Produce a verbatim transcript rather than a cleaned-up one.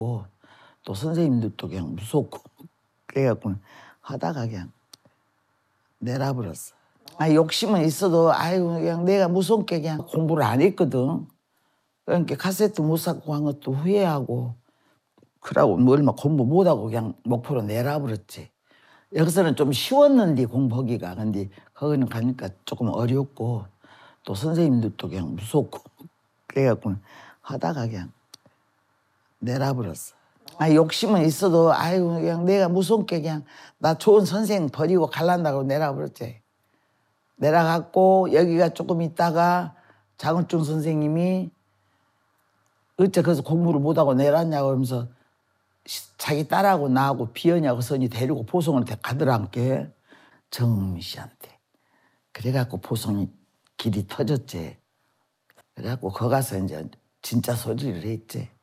또 선생님들도 그냥 무섭고 그래갖고 하다가 그냥 내놔버렸어. 아, 욕심은 있어도 아이고 그냥 내가 무섭게 그냥 공부를 안 했거든. 그러니까 카세트 못 사고 한 것도 후회하고 그러고 뭐 얼마 공부 못하고 그냥 목표로 내놔버렸지. 여기서는 좀 쉬웠는데 공부하기가. 근데 거기는 가니까 조금 어렵고 또 선생님들도 그냥 무섭고 그래갖고 하다가 그냥 내놔버렸어. 아, 욕심은 있어도 아이고 그냥 내가 무섭게 그냥 나 좋은 선생 버리고 갈란다고 내놔버렸지. 내려갖고 여기가 조금 있다가 장은중 선생님이 어째 그래서 공부를 못하고 내놨냐고 그러면서 자기 딸하고 나하고 비었냐고 선이 데리고 보성을 가더란게 정미 씨한테. 그래갖고 보성이 길이 터졌지. 그래갖고 거 가서 이제 진짜 소리를 했지.